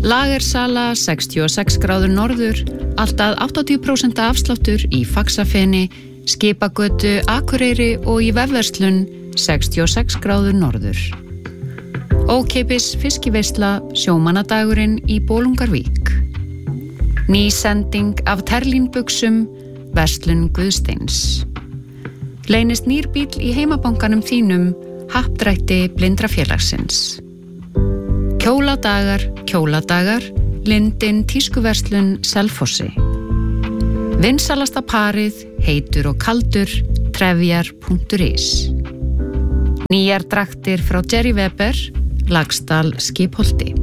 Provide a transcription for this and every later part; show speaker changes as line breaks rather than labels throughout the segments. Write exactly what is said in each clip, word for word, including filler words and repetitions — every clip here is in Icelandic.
Lagersala sextíu og sex gráður norður, alltaf áttatíu prósent afsláttur í Faxafeni, Skipagötu, Akureyri og í vefverslun sextíu og sex gráður norður. Ókeypis fiskiveisla sjómannadagurinn í Bolungarvík. Ný sending af terlínbuxum, verslun Guðsteins. Leynist nýr bíll í heimabankanum þínum, happdrætti Blindrafélagsins. Kjóladagar, kjóladagar, Lindin tískuverslun Selfossi. Vinsalasta parið, heitur og kaldur, trefjar punktur is. Nýjar draktir frá Jerry Weber, Lagsdal Skipholti.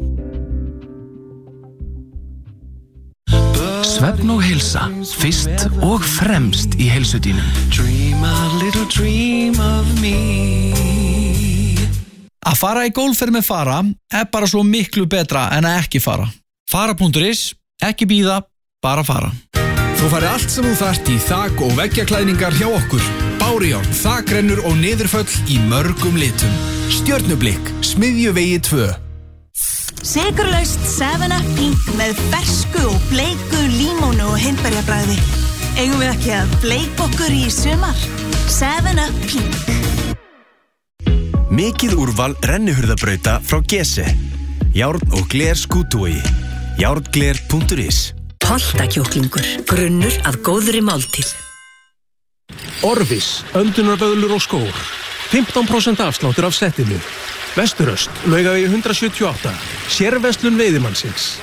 Svefn og heilsa, fyrst og fremst í heilsudínum.
Dream a little dream of me.
Að fara í golfferð með Fara er bara svo miklu betra en að ekki fara. Fara punktur is, ekki bíða, bara fara.
Þú fari allt sem þú þarft í þak- og veggjaklæðningar hjá okkur. Bárujárn, þakrennur og niðurföll í mörgum litum. Stjörnublikk, Smiðjuvegi tvö.
Sykurlaust seven up Pink með fersku og bleiku límónu og hindberjabragði. Eigum við ekki að bleika okkur í sumar? seven up Pink.
Mikið úrval rennihurðabrauta frá Gese. Járn og gler skútuogi. járngler punktur is.
Holtakjúklingur, grunnur að góðri máltíð.
Orvis, öndunarböðlur og skór. fimmtán prósent afsláttur af settinu. Vesturöst, Laugavegi hundrað sjötíu og átta. Sérverslun veiðimannsins.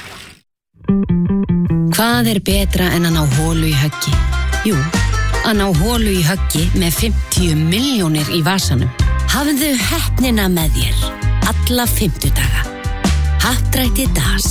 Hvað er betra en að ná holu í höggi? Jú, að ná holu í höggi með fimmtíu milljónir í vasanum. Hafðu heppnina með þér alla fimmtudaga. Happdrætti Das.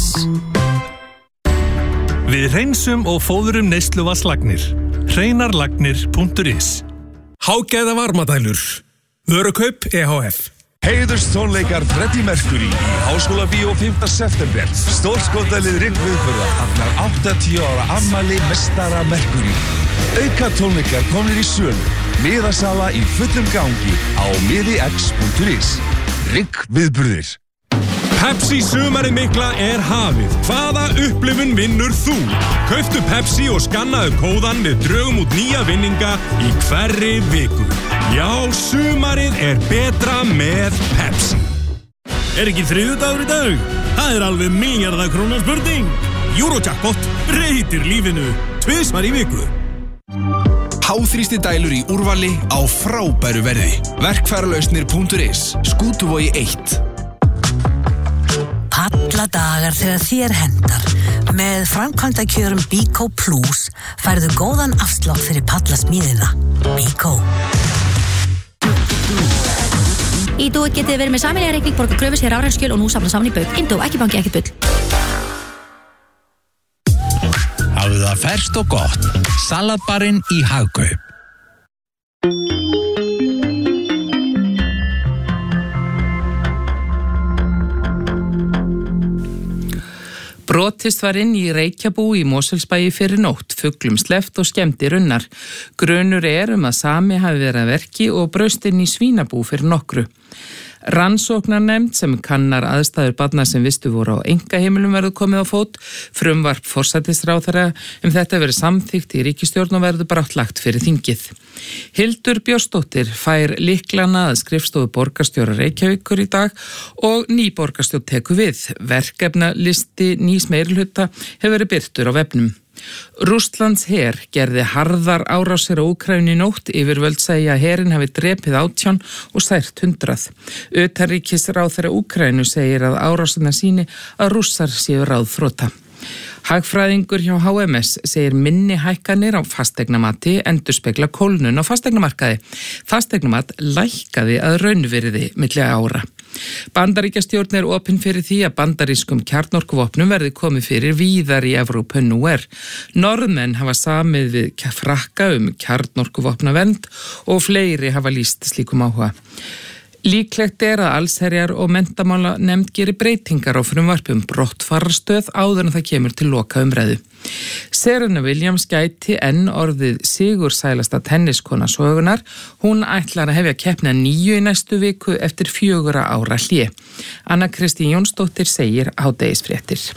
Við hreinsum og fóðurum neysluvatnslagnir. hreinarlagnir punktur is.
Hágæða varmadælur. Vörukaup E H F.
Heiðurstónleikar Freddie Mercury í Háskólabíó fimmta september. Stórskotælið Rikk viðburða fagnar áttatíu ára afmæli meistara Mercury. Auka tónleikar komnir í sölu. Miðasala í fullum gangi á miðix punktur is. Rikk viðburðir.
Pepsi sumarið mikla er hafið. Hvaða upplifun vinnur þú? Kauftu Pepsi og skannaðu kóðan við drögum út nýja vinninga í hverri viku. Já, sumarið er betra með Pepsi.
Er ekki þriðjudagur í dag? Það er alveg milljarða króna spurning.
Eurojackpot breytir lífinu tvisvar í viku.
Háþrýsti dælur í úrvali á frábæru verði. verkfæralausnir punktur is. Skútuvogi eitt.
Alla dagar þegar þér hendar. Með framkvæmdakjörum Bíkó Plus færðu góðan afslátt fyrir pallasmíðina. Bíkó.
Í Dúi getið þið verið með sameiginlega reikning, borga kröfu sér rafræn og nú safna saman í bauk. Indó, ekki banki, ekki bull.
Hafðu það ferskt og gott. Salatbarinn í Hagkaup.
Brotist var inn í Reykjabú í Mosfellsbæi fyrir nótt, fuglum sleppt og skemmdir unnar. Grunur er um að sami hafi verið að verki og braust inn í svínabú fyrir nokkru. Rannsóknarnefnd sem kannar aðstæður barna sem vistu voru á einkaheimilum verður komið á fót. Frumvarp forsætisráðherra um þetta verið samþykkt í ríkisstjórn og verður brátt lagt fyrir þingið. Hildur Björnsdóttir fær lyklana að skrifstofu borgarstjóra Reykjavíkur í dag og ný borgarstjórn tekur við. Verkefnalisti nýs meirihluta hefur verið birtur á vefnum. Rússlands her gerði harðar árásir á Úkraínu í nótt. Yfirvöld segja að herinn hafi drepið átján og sært hundrað. Utanríkisráðherra Úkraínu segir að árásina síni að Rússar séu ráðþrota. Hagfræðingur hjá H M S segir minni hækkanir á fasteignamati endurspegla kólnun á fasteignamarkaði. Fasteignamat lækkaði að raunvirði milli ára. Bandaríkjastjórn er opin fyrir því að bandarískum kjarnorkuvopnum verði komið fyrir víðar í Evrópu nú er. Norðmenn hafa samið við Frakka um kjarnorkuvopnavernd og fleiri hafa lýst slíkum áhuga. Líklegt er að allsherjar og menntamála nefnd gerir breytingar á frumvarpum brottfararstöð áður en það kemur til loka umræðu. Serena Williams gæti enn orðið sigursælasta tenniskona sögunar. Hún ætlar að hefja keppni níu í næstu viku eftir fjögurra ára hlé. Anna Kristín Jónsdóttir segir hádegisfréttir.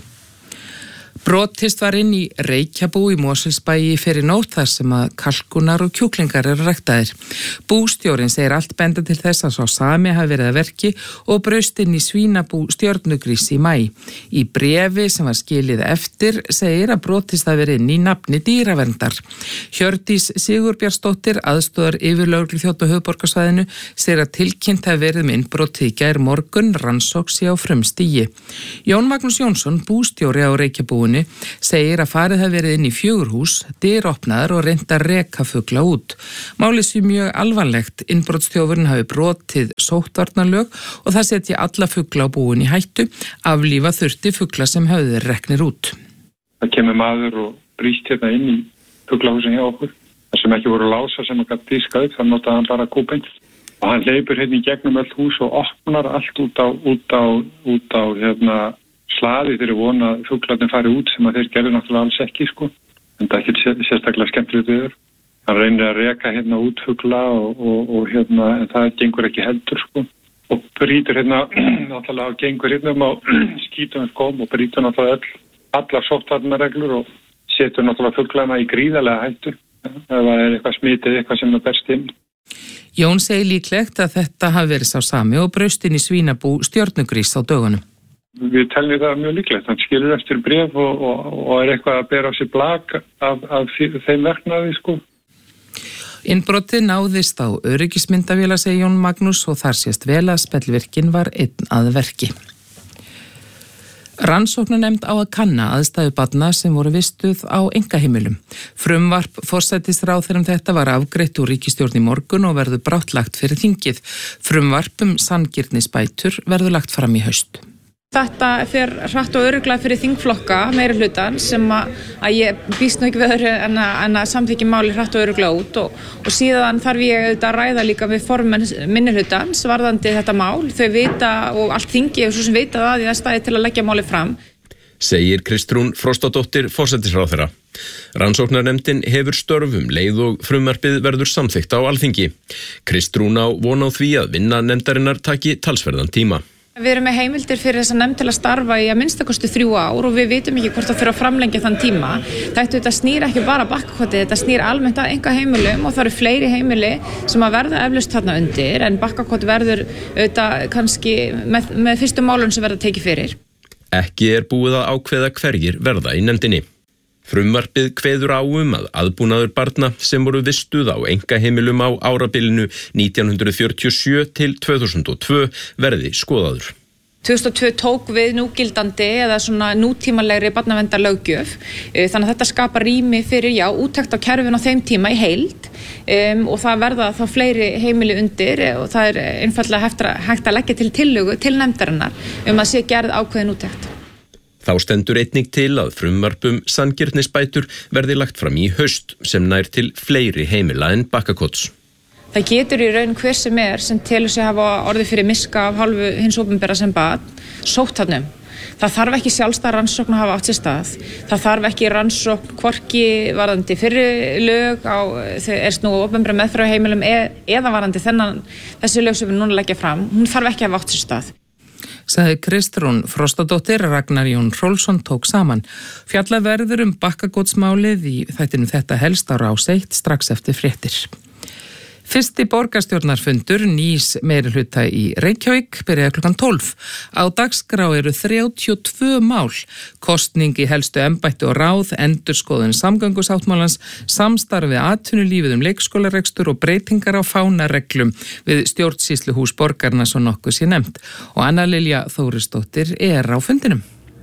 Brotist var inn í Reykjabú í Mosfellsbæi fyrir nótt þar sem að kalkunar og kjúklingar eru ræktaðir. Bústjórinn segir allt benda til þess að sá sami hafi verið að verki og braust inn í svínabú Stjörnugrís í maí. Í bréfi sem var skilið eftir segir að brotist hafi verið inn í nafni dýraverndar. Hjördís Sigurbjörnsdóttir, aðstoðar yfirlögregluþjónn á höfuðborgarsvæðinu, segir að tilkynnt hafi verið með innbrotið í gær morgun rannsókn sé á frumstigi. Jón Magnús Jónsson, bústjóri á Reykjabúinu, segir að farið hafi verið inn í fjögurhús, dyr opnaðar og reynt að reka fugla út. Málið sé mjög alvarlegt, innbrotsþjófurinn hafi brotið sóttvarnarlög og það setji alla fugla á búin í hættu, aflífa þurfti fugla sem höfðu þeir reknir út.
Það kemur maður og brýst hérna inn í fuglahúsin hjá okkur. Það sem ekki voru lása sem að gæti diska upp, þannig notaði hann bara kúbeint. Og hann hleypur hérna í gegnum öll hús og opnar allt út á, út á, út á hérna slaði þeir vona að fuglarnir fari út sem að þeir gerðu náttúrulega alls ekki sko. En það er ekki sérstaklega skemmtilegt viður. Hann reynir að reka hérna út fugla og, og, og hérna en það gengur ekki heldur sko. Og brýtur hérna náttúrulega og gengur hérna um á skítum og kom og brýtur náttúrulega öll, allar sóttvarnarreglur og setur náttúrulega fuglana í gríðarlega hættu. Ef það er eitthvað smitið, eitthvað sem er berst inn.
Jón segir líklegt að þetta hafi verið sá sami og braust inn í svínabú Stjörnugrís á dögunum.
Við teljum það mjög líklegt. Hann skilur eftir bréf og, og, og er eitthvað að bera á sig blak af, af þeim verknaði, sko.
Innbrotið náðist á öryggismyndavéla, segir Jón Magnús, og þar sést vel að spellvirkinn var einn að verki. Rannsóknarnefnd á að kanna aðstæðu barna sem voru vistuð á einkaheimilum. Frumvarp forsætisráðherra um þetta var afgreitt úr ríkisstjórn í morgun og verður bráttlagt fyrir þingið. Frumvarp um sanngirnisbætur verður lagt fram í haust.
Þetta fer hratt og örugglega fyrir þingflokka meiri hlutan sem að, að ég býst nú ekki við öðru en að, en að samþykja máli hratt og örugglega út og, og síðan þarf ég auðvitað að ræða líka við formenn minni hlutans varðandi þetta mál. Þau vita og allt þingi og svo sem vita það í það staði til að leggja máli fram.
Segir Kristrún Frostadóttir forsætisráðherra. Rannsóknarnefndin hefur störfum leið og frumvarpið verður samþykkt á Alþingi. Kristrún á von á því að vinna nefndarinnar taki talsverðan tíma.
Við erum með heimildir fyrir þess að nefnd til að starfa í að minnstakosti þrjú ár og við vitum ekki hvort það fyrir að framlengja þann tíma. Þetta snýr ekki bara Bakkakoti, þetta snýr almennt að enga heimilum og það eru fleiri heimili sem að verða eflaust þarna undir en Bakkakoti verður auðvitað kannski með, með fyrstu málun sem verða tekið fyrir.
Ekki er búið að ákveða hverjir verða í nefndinni. Frumvarpið kveður á um að aðbúnaður barna sem voru vistuð á einkaheimilum á árabilinu nítján hundruð fjörutíu og sjö til tvö þúsund og tvö verði skoðaður.
tvö þúsund og tvö tók við núgildandi eða svona nútímalegri barnaverndarlöggjöf, þannig að þetta skapar rými fyrir já, úttekt á kerfin á þeim tíma í heild um, og það verða þá fleiri heimili undir og það er einfallega hægt að leggja til tillögu til nefndarinnar um að sé gerð ákveðin úttekt.
Þá stendur einnig til að frumvarpum sanngirnisbætur verði lagt fram í haust sem nær til fleiri heimila en Bakkakots.
Það getur í raun hver sem er sem telur sig hafa orðið fyrir miska af hálfu hins opinbera sem barn sótt þarna um. Það þarf ekki sjálfstæð rannsókn að hafa átt sér stað. Það þarf ekki rannsókn hvorki varðandi fyrri lög á er snú opinbera meðferð á heimilum eða varðandi þennan þessi lög sem við núna leggja fram. Hún þarf ekki að hafa átt sér stað.
Sagði Kristrún Frostadóttir, Ragnar Jón Hrólfsson tók saman. Fjalla verður um Bakkakotsmálið í þættinum Þetta helst á Rás eitt strax eftir fréttir. Fyrsti borgarstjórnarfundur nýs meirihluta í Reykjavík byrjaði klukkan tólf. Á dagskrá eru þrjátíu og tvö mál, kosning í helstu embætti og ráð, endurskoðun samgöngusáttmálans, samstarfið atvinnulífið um leikskólarekstur og breytingar á fánareglum við stjórnsýsluhús borgarna svo nokkuð sé nefnt. Og Anna Lilja Þórisdóttir er á fundinum.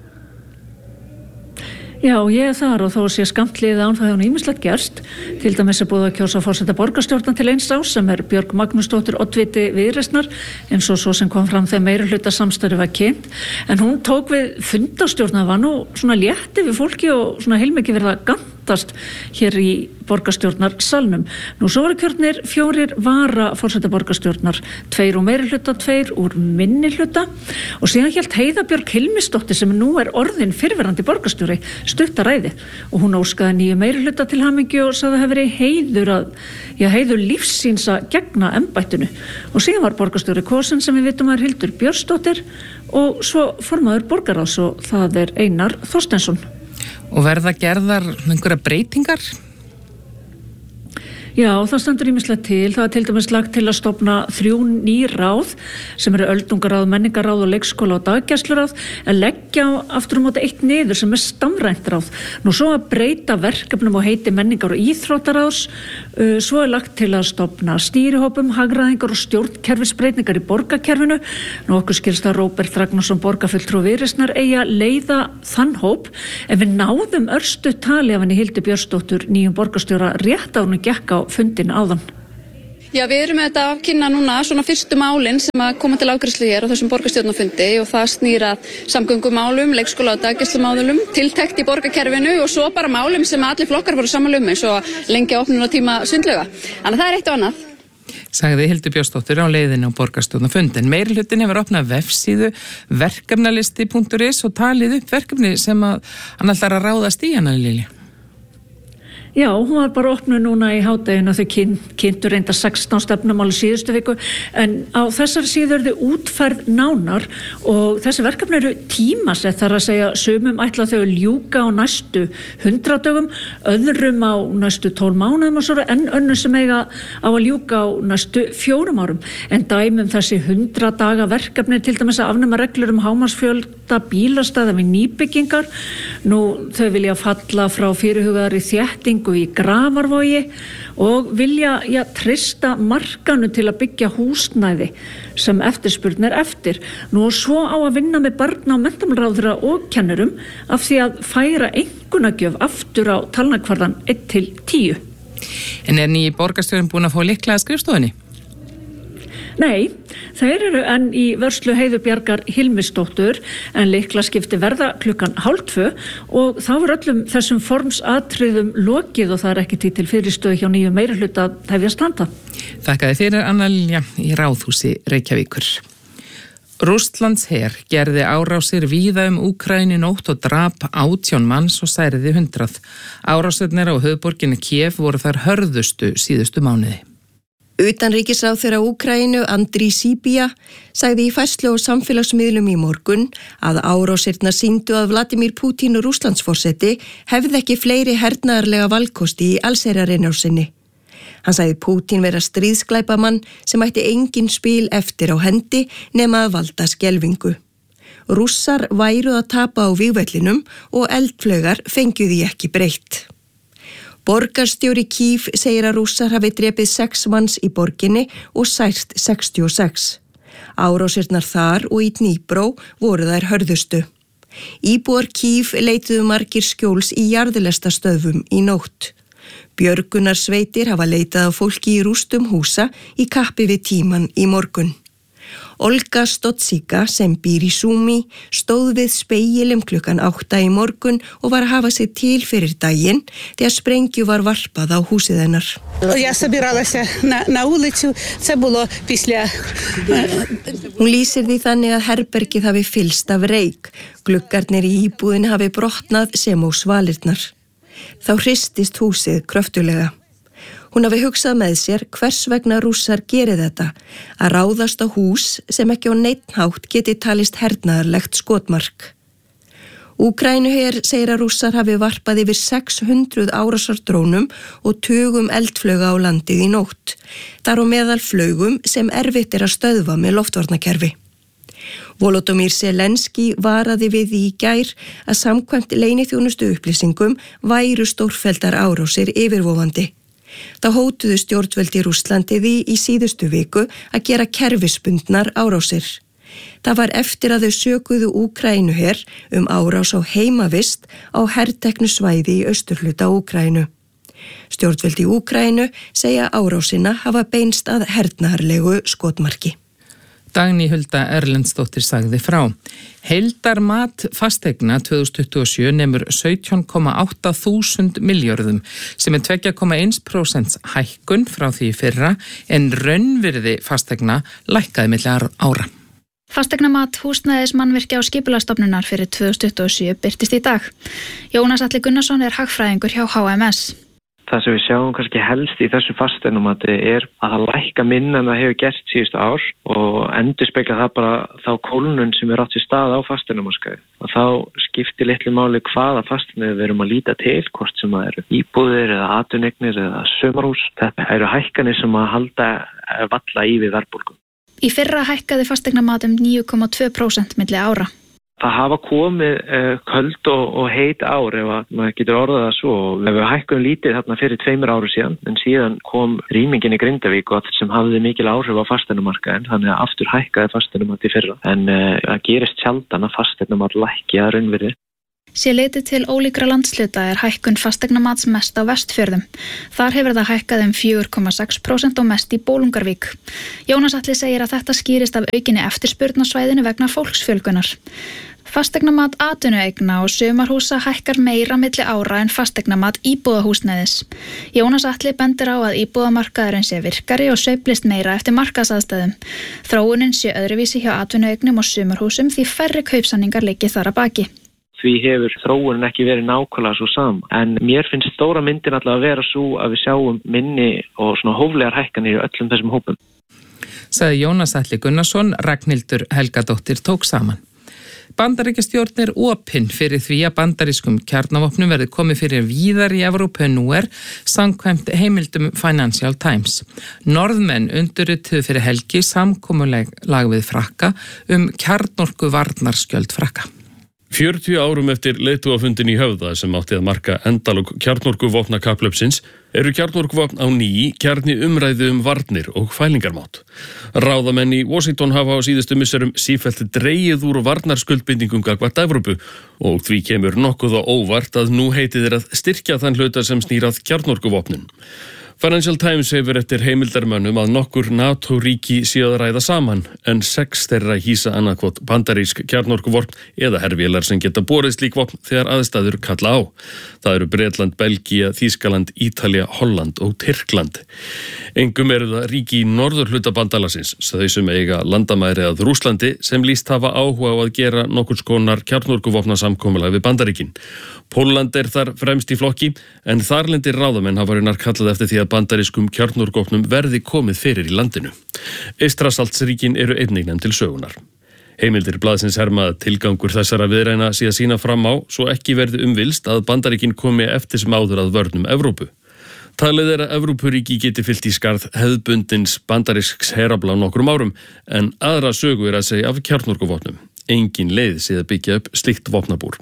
Já, ég er þar og þó sé skammt liðið án það hefur ýmislegt gerst. Til dæmis er búið að kjósa forseta borgarstjórnar til eins árs sem er Björg Magnúsdóttir oddviti Viðreisnar eins og svo sem kom fram þegar meirihluta samstarfið var kynnt. En hún tók við fundarstjórnar var nú svona létti við fólki og svona heilmikið verið að ganga hittast hér í borgarstjórnarsalnum. Nú svo voru kjörnir fjórir vara forseta borgarstjórnar, tveir úr meirihluta, tveir úr minnihluta og síðan hélt Heiða Björg Hilmisdóttir sem nú er orðin fyrrverandi borgarstjóri stuttaræði og hún óskaði nýju meirihluta til hamingju og sagði að það hefði heiður að, já, heiður lífsins að gegna embættinu og síðan var borgarstjóri kosin sem við vitum að er Hildur Björnsdóttir og svo formaður borgarráðs og það er Einar Þorsteinsson.
Og verða gerðar einhverja breytingar?
Já, það stendur ýmislegt til. Það er til dæmis lagt til að stofna þrjú ný ráð sem eru öldungaráð, menningaráð og leikskóla og daggæsluráð en leggja aftur á móti eitt niður sem er stamrænt ráð. Nú svo að breyta verkefnum og heiti menningar og íþróttaráðs, uh, svo er lagt til að stofna stýrihópum, hagræðingar og stjórnkerfisbreytingar í borgarkerfinu. Nú okkur skilst að Róbert Ragnarsson borgarfulltrúi Viðreisnar eigi að leiða þann hóp en við náðum örstu tali af henni Hildi Björnsdóttur nýjum borgarstjóra rétt á hún gekk á fundin áðan.
Já, við erum með þetta að kynna núna svona fyrstu málin sem að koma til afgreiðslu hér á þessum borgarstjórnarfundi og það snýr að samgöngumálum, leikskóla og daggæslumálum, tiltekt í borgarkerfinu og svo bara málum sem allir flokkar voru sammála um eins og lengja opnunartíma sundlauga. Þannig að það er eitt og annað.
Sagði Hildur Björnsdóttir á leiðinu á borgarstjórnarfundin. Meirihlutin hefur opnað vefsíðu verkefnalisti punktur is og talið upp verkefni sem að hann ætlar að ráðast í hana, Lilja.
Já, hún var bara opnuð núna í hádeginu þau kynntu reynda sextán stefnumál í síðustu viku en á þessari síðu eru þau útferð nánar og þessi verkefni eru tímasett þar að segja sumum ætla þau að ljúka á næstu hundrað dögum, öðrum á næstu tólf mánuðum og svo en önnur sem eiga á að ljúka á næstu fjórum árum. En dæmum þessi hundrað daga verkefni til dæmis að afnema reglur um hámarksfjölda bílastæða við nýbyggingar. Nú þau vilja falla frá fyrirhugaðri þéttingu í Grafarvogi og vilja ja, treysta markanu til að byggja húsnæði sem eftirspurn er eftir. Nú og svo á að vinna með barna- og menntamálaráðherra og kennurum af því að færa einkunnagjöf aftur á talnakvarðan eitt til tíu.
En er nýji borgarstjórinn búin að fá lykla að skrifstofunni?
Nei, þeir eru enn í vörslu Heiðu Bjargar Hilmisdóttur en lyklaskipti verða klukkan hálf tvö og þá er öllum þessum formsatriðum lokið og það er ekki til fyrirstöðu hjá nýju meirihluta að hefja standa.
Þakkaði fyrir Anna Lilja í Ráðhúsi Reykjavíkur. Rússlands her gerði árásir víða um Úkraínu nótt og drap átján manns og særði hundrað. Árásirnir á höfuðborginni Kiev voru þar hörðustu síðustu mánuði.
Utanríkisráðherra Úkraínu Andriy Sybiha sagði í færslu á samfélagsmiðlum í morgun að árásirnar sýndu að Vladimir Putin og Rússlandsforseti hefði ekki fleiri hernaðarlega valkosti í allsherjarinnrásinni. Hann sagði Putin vera stríðsglæpamann sem ætti engin spil eftir á hendi nema að valda skelfingu. Rússar væru að tapa á vígvellinum og eldflaugar fengju því ekki breytt. Borgarstjóri Kív segir að Rússar hafi drepið sex manns í borginni og sært sextíu og sex. Árásirnar þar og í Dnípró voru þær hörðustu. Íbúar Kív leituðu margir skjóls í jarðlestastöðvum í nótt. Björgunarsveitir hafa leitað á fólki í rústum húsa í kappi við tíman í morgun. Olga Stotsika sem býr í Súmi stóð við spegilum klukkan átta í morgun og var að hafa sig til fyrir daginn þegar sprengju var varpað á húsið hennar. Hún lýsir því þannig að herbergið hafi fyllst af reyk, gluggarnir í íbúðin hafi brotnað sem á svalirnar. Þá hristist húsið kröftulega. Hún hafi hugsað með sér hvers vegna Rússar gerir þetta, að ráðast á hús sem ekki á neinn hátt geti talist hernaðarlegt skotmark. Úkraínuher segir að Rússar hafi varpað yfir sex hundruð árásardrónum og tugum eldflauga á landið í nótt, þar á meðal flaugum sem erfitt er að stöðva með loftvarnakerfi. Volodymyr Zelenski varaði við því í gær að samkvæmt leyniþjónustu upplýsingum væru stórfelldar árásir yfirvofandi. Þá hótuðu stjórnvöld í Rússlandi því í síðustu viku að gera kerfisbundnar árásir. Það var eftir að þau sökuðu Úkraínuher um árás á heimavist á herteknu svæði í austurhluta Úkraínu. Stjórnvöld í Úkraínu segja árásina hafa beinst að hernaðarlegu skotmarki.
Dagný Hulda Erlendsdóttir sagði frá. Heildarmat fasteigna tvö þúsund tuttugu og sjö nemur sautján komma átta þúsund milljörðum sem er tvö komma eitt prósent hækkun frá því í fyrra en raunvirði fasteigna lækkaði milli ára.
Fasteignamat húsnæðis mannvirkja og skipulagsstofnunar fyrir tvö þúsund tuttugu og sjö birtist í dag. Jónas Atli Gunnarsson er hagfræðingur hjá H M S.
Það sem við sjáum kannski helst í þessu fasteignamati er að það lækka minna en það hefur gert síðustu ár og endurspegla það bara þá kólnun sem er átt sér stað á fasteignamarkaði. Og þá skiptir litlu máli hvaða fasteignar við erum að líta til, hvort sem það eru íbúðir eða atvinnueignir eða sumarhús. Þetta eru hækkanir sem að halda valla í við verðbólgu.
Í fyrra hækkaði fasteignamat um níu komma tvö prósent milli ára.
Það hafa komið uh, köld og, og heit ár ef að maður getur orðað það svo. Við hækkum lítið þarna fyrir tveimur áru síðan en síðan kom rýmingin í Grindavík og allt sem hafði mikil áhrif á fasteignamarkaðinn þannig að aftur hækkaði fasteignamat í fyrra. En uh, það gerist sjaldan að fasteignamat lækki að raunvirði.
Sé litið til ólíkra landsluta er hækkun fasteignamats mest á Vestfjörðum. Þar hefur það hækkað um fjögur komma sex prósent og mest í Bolungarvík. Jónas Atli segir að þetta skýrist af aukinni eftirspurn á svæðinu vegna fólksfjölgunar. Fasteignamat atvinnueigna og sumarhúsa hækkar meira milli ára en fasteignamat íbúðahúsnæðis. Jónas Atli bendir á að íbúðamarkaðurinn sé virkari og sveiflist meira eftir markaðsaðstæðum. Þróunin sé öðruvísi hjá atvinnueignum og sumarhúsum því færri kaupsamningar liggi þar að baki.
Því hefur þróunin ekki verið nákvæmlega svo sama. En mér finnst stóra myndin alltaf að vera svo að við sjáum minni og svona hóflegar hækkanir í öllum þessum hópum.
Sagði Jónas Atli Gunnarsson, Ragnhildur Helgadóttir tók saman. Bandaríkjastjórn er opinn fyrir því að bandarískum kjarnavopnum verði komið fyrir víðar í Evrópu en nú er, samkvæmt heimildum Financial Times. Norðmenn undirrituðu fyrir helgi samkomulag við Frakka um kjarnorku varnarskjöld Frakka.
fjörutíu árum eftir leiðtogafundin í Höfða sem átti að marka endalok kjarnorkuvopna kapphlaupsins eru kjarnorkuvopn á ný kjarni umræðu um varnir og fælingarmátt. Ráðamenn í Washington hafa á síðustu misserum sífellt dregið úr varnarskuldbindingum gagnvart Evrópu og því kemur nokkuð á óvart að nú heiti þeir að styrkja þann hluta sem snýr að kjarnorkuvopnum. Financial Times hefur eftir heimildarmönnum að nokkur NATO-ríki séu að ræða saman en sex þeirra hýsa annarkvot bandarísk kjarnorkuvopn eða hervélar sem geta borið slík vopn þegar aðstæður kalla á. Það eru Bretland, Belgía, Þýskaland, Ítalía, Holland og Tyrkland. Engum eru það ríki í norðurhluta bandalagsins, þau sem eiga landamæri að Rússlandi sem lýst hafa áhuga á að gera nokkurs konar kjarnorkuvopna samkomulag við Bandaríkin. Pólland er þar fremst í flokki en þarlendir ráðamenn hafa raunar kallað eftir því að bandarískum kjarnorkuvopnum verði komið fyrir í landinu. Eystrasaltsríkin eru einnig nefnd til sögunar. Heimildir blaðsins herma að tilgangur þessara viðræðna sé að sýna fram á svo ekki verði umvilst að Bandaríkin komi eftir sem áður að vörnum Evrópu. Talið er að Evrópuríki geti fyllt í skarð hefðbundins bandarísks herafla á nokkrum árum en aðra sögu er að segja af kjarnorkuvopnum. Engin leið sé að byggja upp slíkt vopnabúr.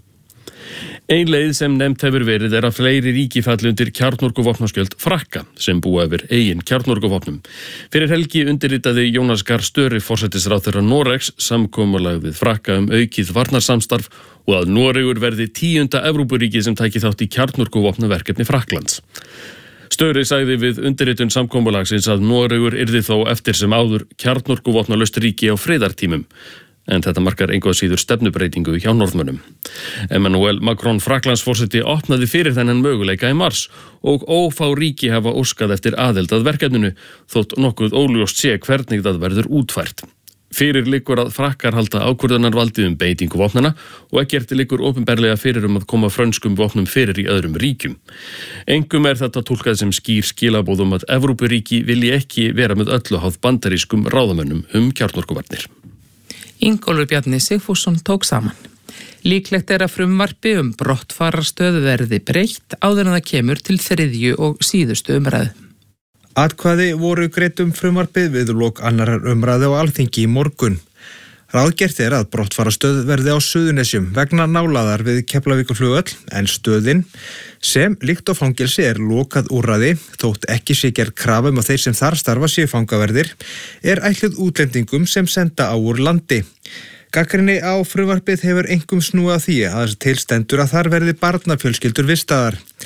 Ein leið sem nefnt hefur verið er að fleiri ríki falli undir kjarnorkuvopnaskjöld Frakka sem búa yfir eigin kjarnorkuvopnum. Fyrir helgi undirritaði Jónas Gahr Støre forsætisráðherra Noregs samkomulag við Frakka um aukið varnarsamstarf og að Noregur verði tíunda Evrópuríki sem tæki þátt í kjarnorkuvopnaverkefni Frakklands. Støre sagði við undirritun samkomulagsins að Noregur yrði þó eftir sem áður kjarnorkuvopnalaust ríki á friðartímum. En þetta markar einhvað síður stefnubreitingu hjá norðmönnum. Emmanuel Macron Frakklandsforseti opnaði fyrir þennan möguleika í mars og ófá ríki hafa óskað eftir aðild að verkefninu þótt nokkuð óljóst sé hvernig það verður útfært. Fyrir liggur að Frakkar halda ákvörðunarvaldi um beitingu vopnana og ekkert liggur opinberlega fyrir um að koma frönskum vopnum fyrir í öðrum ríkjum. Engum er þetta túlkað sem skýr skilaboð um að Evrópuríki vilji ekki vera með öllu háð bandarískum ráðamönnum um kjarnorkuvarnir.
Ingólfur Bjarni Sigfússon tók saman. Líklegt er að frumvarpi um brottfararstöðu verði breytt áður en það kemur til þriðju og síðustu umræðu.
Atkvæði voru greidd um frumvarpið við lok annarar umræðu á Alþingi í morgun. Ráðgert er að brottfarastöð verði á Suðurnesjum vegna nálaðar við Keflavíkurflugvöll en stöðin sem líkt á fangelsi er lokað úrræði þótt ekki sé gerð krafa um að þeir sem þar starfa séu fangaverðir er ætluð útlendingum sem senda á úr landi. Gagnrýni á frumvarpið hefur einkum snúið að því að til stendur að þar verði barnafjölskyldur vistaðar.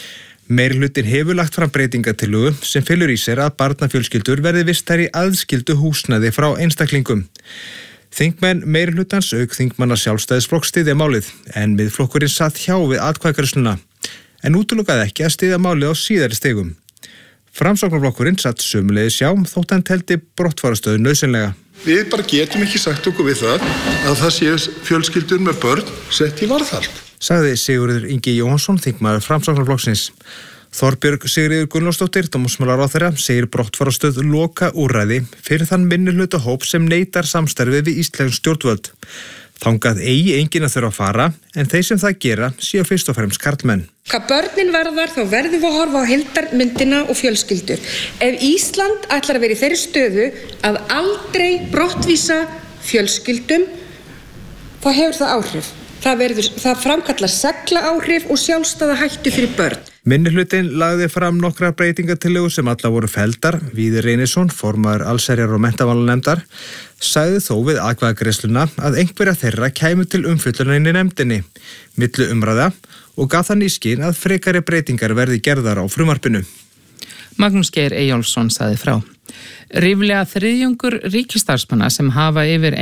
Meirihlutin hefur lagt fram breytingatillögu sem felur í sér að barnafjölskyldur verði vistar í aðskildu húsnæði frá einstaklingum. Þingmenn meirihlutans auk þingmanna Sjálfstæðisflokks styðja málið en Miðflokkurinn satt hjá við atkvæðagreiðsluna en útilokaði ekki að styðja málið á síðari stigum. Framsóknarflokkurinn satt sömuleiðis hjá þótt hann teldi brottfarastöðu nauðsynlega.
Við bara getum ekki sagt okkur við það að það sé fjölskyldur með börn sett í varðhald.
Sagði Sigurður Ingi Jóhannsson, þingmaður Framsóknarflokksins. Þorbjörg Sigríður Gunnlaugsdóttir, dómsmálaráðherra, segir brottfarastöð loka úrræði fyrir þann minnihluta hóp sem neitar samstarfi við íslensk stjórnvöld. Þangað eigi enginn að þurfa að fara en þeir sem það gera séu fyrst og fremst karlmenn.
Hvað börnin varðar þá verðum við að horfa á heildarmyndina og fjölskyldur. Ef Ísland ætlar að vera í þeirri stöðu að aldrei brottvísa fjölskyldum, þá hefur það áhrif. Það, verður, það framkallar segla áhrif og sjálfstæða hættu fyrir börn.
Minnihlutin lagði fram nokkra breytingatillögur sem alla voru feldar. Víðir Reynisson, formaður allsherjar og menntamálanefndar, sagði þó við atkvæðagreiðsluna að einhverja þeirra kæmu til umfjöllunar inn í nefndinni, milli umræða og gaf þannig í skyn að frekari breytingar verði gerðar á frumvarpinu.
Magnús Geir Eyjólfsson sagði frá. Ríflega þriðjungur ríkisstarfsmanna sem hafa yfir